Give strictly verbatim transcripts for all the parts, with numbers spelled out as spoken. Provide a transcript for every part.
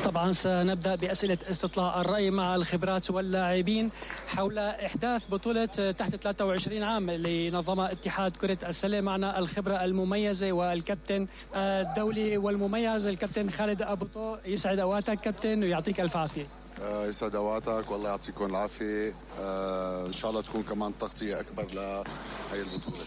طبعا سنبدأ بأسئلة استطلاع الرأي مع الخبرات واللاعبين حول إحداث بطولة تحت ثلاثة وعشرين عام لنظمها اتحاد كرة السلة. معنا الخبرة المميزة والكابتن الدولي والمميز الكابتن خالد أبو طو. يسعد أوقاتك كابتن ويعطيك ألف عافية. يسعد أوقاتك والله يعطيكم العافية. إن شاء الله تكون كمان تغطية أكبر لهي البطولة.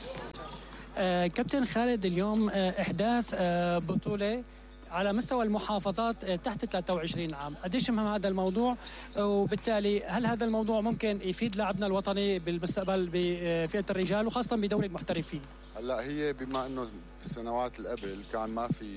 كابتن خالد، اليوم إحداث بطولة على مستوى المحافظات تحت ثلاثة وعشرين عام، قديش مهم هذا الموضوع؟ وبالتالي هل هذا الموضوع ممكن يفيد لاعبنا الوطني بالمستقبل بفئة الرجال وخاصة بدوري المحترفين؟ هلا هي بما انه بالسنوات اللي قبل كان ما في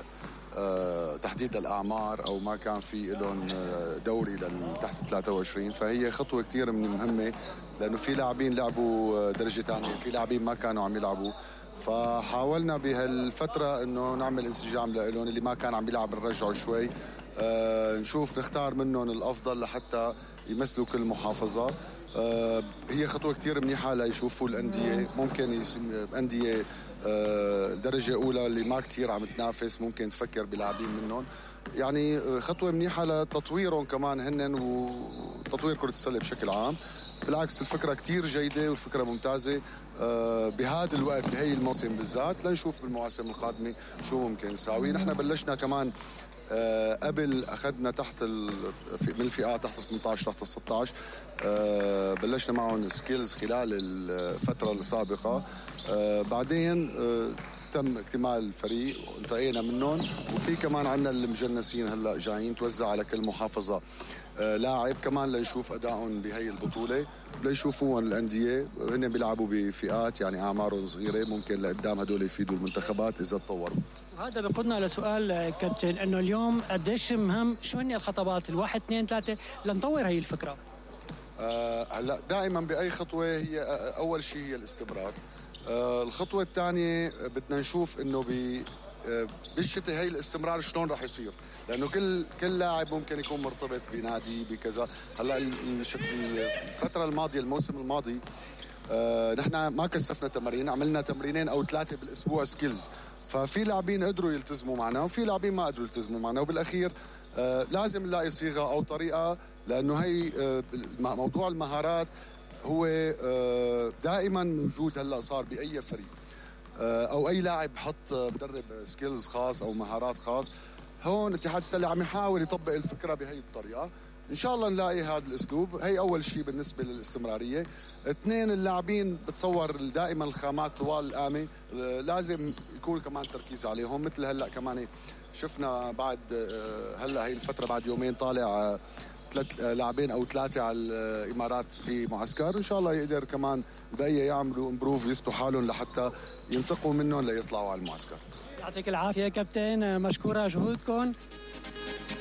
تحديد الأعمار أو ما كان في لهم دوري تحت ثلاثة وعشرين، فهي خطوة كتير من مهمة، لأنه في لاعبين لعبوا درجة ثانية، في لاعبين ما كانوا عم يلعبوا، فحاولنا بهالفترة انه نعمل انسجام لهم اللي ما كان عم يلعب نرجعه شوي، آه نشوف نختار منهم الافضل لحتى يمثلوا كل المحافظة. آه هي خطوة كتير منيحة ليشوفوا الأندية، ممكن أندية آه درجة أولى اللي ما كتير عم تنافس ممكن تفكر بلاعبين منهم، يعني خطوة منيحة لتطويرهم كمان هنن وتطوير كرة السلة بشكل عام. بالعكس الفكرة كتير جيدة والفكرة ممتازة آه بهذا الوقت بهي الموسم بالذات، لنشوف بالمواسم القادمة شو ممكن نساوي. نحن بلشنا كمان آه قبل أخذنا تحت من الفئات تحت ثمانية عشر تحت ستة عشر، آه بلشنا معهم سكيلز خلال الفترة السابقة، آه بعدين آه تم اكتمال الفريق وانتهينا منهم، وفي كمان عندنا المجنسين هلا جايين توزع على كل محافظة آه لاعب كمان لنشوف أدائهم بهي البطولة، ليشوفوهم الأندية هن بيلعبوا بفئات يعني أعمارهم صغيرة، ممكن لقدام هدول يفيدوا المنتخبات إذا تطوروا. وهذا بيقودنا لسؤال كابتن، إنه اليوم قديش مهم، شو هن الخطوات الواحد اثنين ثلاثة لنطور هي الفكرة؟ آه هلا دائما بأي خطوة هي أول شيء هي الاستمرار. آه الخطوة الثانية بدنا نشوف إنه بي بالشتاء هي الاستمرار شلون راح يصير، لانه كل كل لاعب ممكن يكون مرتبط بنادي بكذا. هلا الفتره الماضيه الموسم الماضي آه نحن ما كثفنا تمارين، عملنا تمرينين او ثلاثه بالاسبوع سكيلز، ففي لاعبين قدروا يلتزموا معنا وفي لاعبين ما قدروا يلتزموا معنا، وبالاخير آه لازم نلاقي صيغه او طريقه، لانه هي آه موضوع المهارات هو آه دائما موجود هلا صار باي فريق او اي لاعب حط مدرب سكيلز خاص او مهارات خاص. هون اتحاد السله عم يحاول يطبق الفكره بهي الطريقه، ان شاء الله نلاقي هذا الاسلوب. هي اول شيء بالنسبه للاستمراريه. اثنين، اللاعبين بتصور دائما الخامات طوال القامه لازم يكون كمان تركيز عليهم، مثل هلا كمان شفنا بعد هلا هي الفتره بعد يومين طالع ثلاث لاعبين او ثلاثه على الامارات في معسكر، ان شاء الله يقدر كمان البقيه يعملوا امبروف يثبتوا حالهم لحتى ينتقوا منهم ليطلعوا على المعسكر. يعطيك العافيه كابتن، مشكوره جهودكم.